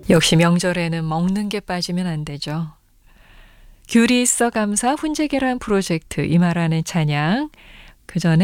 역시 명절에는 먹는 게 빠지면 안 되죠. 귤이 있어 감사 훈제계란 프로젝트 이말하는 찬양. 그 전에